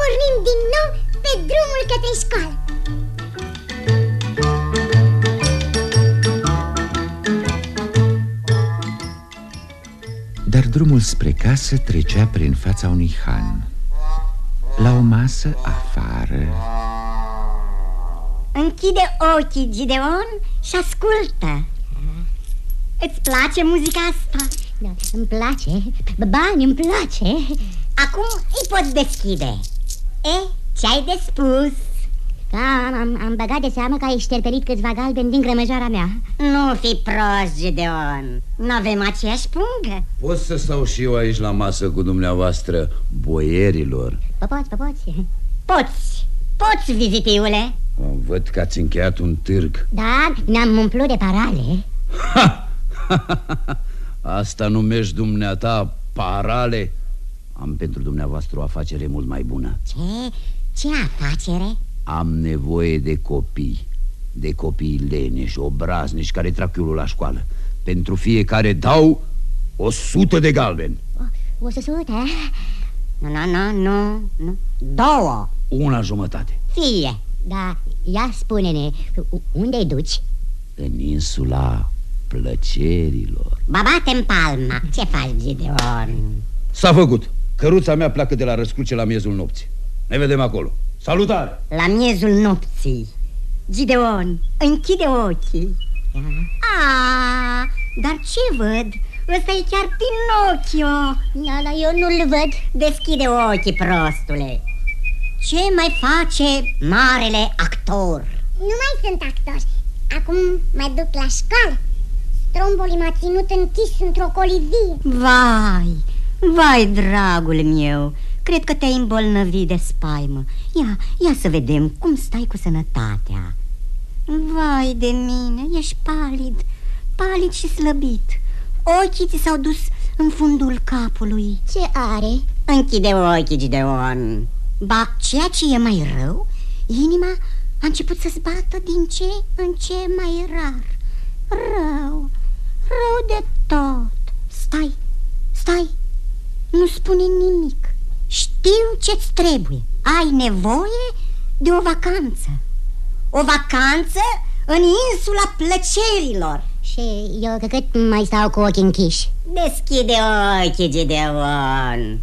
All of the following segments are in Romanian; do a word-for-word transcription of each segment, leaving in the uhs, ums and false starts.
pornim din nou pe drumul către școală. Dar drumul spre casă trecea prin fața unui han. La o masă afară. Închide ochii, Gideon, și ascultă. Îți place muzica asta? Da, îmi place, bani, îmi place. Acum îi pot deschide. E, ce-ai de spus? Da, am, am băgat de seamă că ai șterpelit câțiva galbeni din grămăjoara mea. Nu fi prost, Gideon. N-avem aceeași pungă. Pot să stau și eu aici la masă cu dumneavoastră, boierilor? Pă poți, pă poți. Poți, poți, vizitiule. Văd că ați încheiat un târg. Da, ne-am umplut de parale. Ha! Asta numești dumneata parale? Am pentru dumneavoastră o afacere mult mai bună. Ce? Ce afacere? Am nevoie de copii. De copii leneși, obraznici, care trag chiulul la școală. Pentru fiecare dau o sută de galbeni. O, o sută? Nu, nu, nu, nu, nu. Două. Una jumătate. Fie. Da, ia spune-ne, unde-i duci? În insula Plăcerilor. Ba bate-n palma. Ce faci, Gideon? S-a făcut. Căruța mea pleacă de la Răscruce la miezul nopții. Ne vedem acolo. Salutare! La miezul nopții. Gideon, închide ochii. Ah, dar ce văd? Ăsta e chiar Pinocchio. Da, dar eu nu-l văd. Deschide ochii, prostule. Ce mai face marele actor? Nu mai sunt actor. Acum mă duc la școală. Stromboli m-a ținut închis într-o colizie. Vai, vai, dragul meu, cred că te-ai îmbolnăvit de spaimă. Ia, ia să vedem cum stai cu sănătatea. Vai de mine, ești palid, palid și slăbit. Ochii ți s-au dus în fundul capului. Ce are? Închide ochii, Gideon. Ba, ceea ce e mai rău, inima a început să-ți bată din ce în ce mai rar. Rău, rău de tot. Stai, stai, nu spune nimic. Știu ce-ți trebuie. Ai nevoie de o vacanță. O vacanță în insula Plăcerilor. Și eu cât mai stau cu ochii închiși? Deschide ochii, Gideon.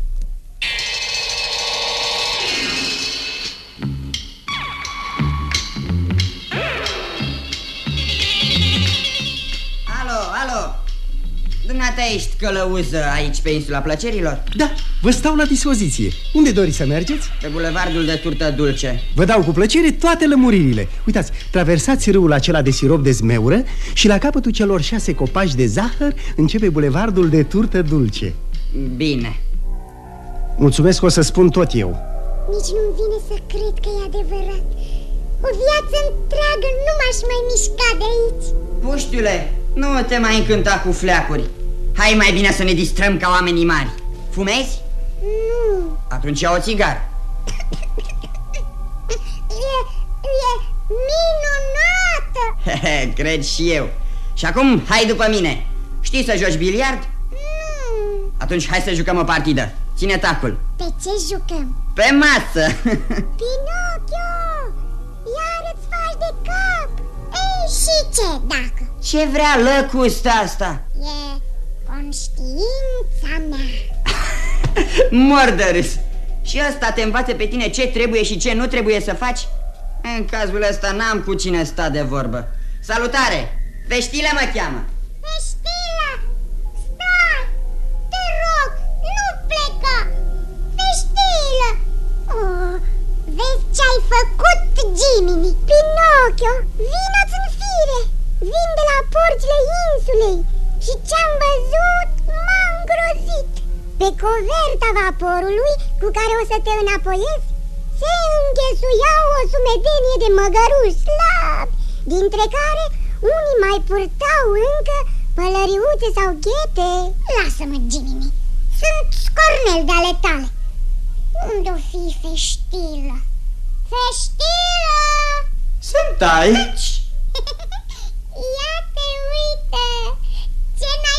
Alo, alo. Dumneata ești călăuză aici pe insula Plăcerilor? Da, vă stau la dispoziție. Unde doriți să mergeți? Pe bulevardul de turtă dulce. Vă dau cu plăcere toate lămuririle. Uitați, traversați râul acela de sirop de zmeură și la capătul celor șase copaci de zahăr începe bulevardul de turtă dulce. Bine. Mulțumesc, o să spun tot eu. Nici nu-mi vine să cred că e adevărat. O viață întreagă nu m-aș mai mișca de aici. Puștiule, nu te mai încânta cu fleacuri. Hai mai bine să ne distrăm ca oamenii mari. Fumezi? Nu. Atunci ia o țigară. E, e minunată. Cred și eu. Și acum hai după mine. Știi să joci biliard? Nu. Atunci hai să jucăm o partidă. Ține tacul. Pe ce jucăm? Pe masă. Pinocchio, iar îți faci de cap. Ei, și ce dacă? Ce vrea lăcusta asta? E conștiința mea. Mor de râs. Și ăsta te învață pe tine ce trebuie și ce nu trebuie să faci? În cazul ăsta n-am cu cine sta de vorbă. Salutare! Veștile mă cheamă. Veștila, stai, te rog, nu pleca. Veștila. Oh, vezi ce-ai făcut, Jiminy? Pinocchio, vină-ți în fire. Vin de la porțile insulei și ce-am văzut m-a îngrozit. Pe coverta vaporului cu care o să te înapoiezi se înghesuiau o sumedenie de măgăruși slabi, dintre care unii mai purtau încă pălăriuțe sau ghete. Lasă-mă, Jiminy, sunt scornel de ale tale. Unde-o fi Feștilă? Feștilă! Sunt aici. Ia te uită! Ce n-ai